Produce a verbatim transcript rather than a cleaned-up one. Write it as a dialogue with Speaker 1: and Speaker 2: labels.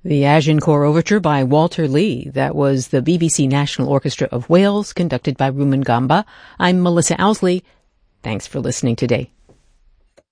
Speaker 1: The Agincourt Overture by Walter Lee. That was the B B C National Orchestra of Wales, conducted by Rumen Gamba. I'm Melissa Owsley. Thanks for listening today.